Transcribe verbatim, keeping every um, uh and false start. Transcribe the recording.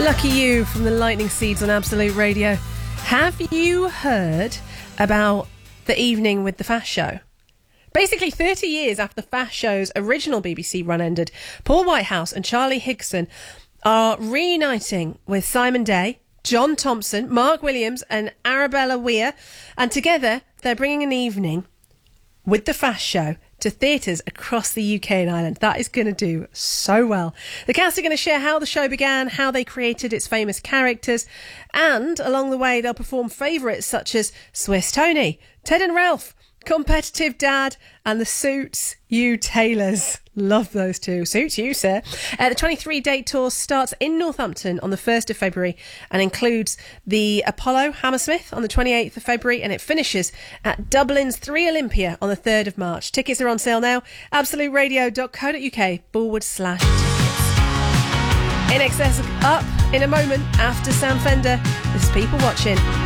Lucky You from the Lightning Seeds on Absolute Radio. Have you heard about the evening with the Fast Show? Basically, thirty years after the Fast Show's original B B C run ended, Paul Whitehouse and Charlie Higson are reuniting with Simon Day, John Thompson, Mark Williams and Arabella Weir, and together they're bringing an evening with the Fast Show to theatres across the U K and Ireland. That is going to do so well. The cast are going to share how the show began, how they created its famous characters, and along the way they'll perform favourites such as Swiss Tony, Ted and Ralph, Competitive Dad and the Suits You Tailors. Love those two. Suits you, sir. Uh, the twenty-three date tour starts in Northampton on the first of February and includes the Apollo Hammersmith on the twenty-eighth of February, and it finishes at Dublin's Three Olympia on the third of March. Tickets are on sale now. absolute radio dot co dot uk forward slash tickets. In Excess up in a moment after Sam Fender. This is People Watching.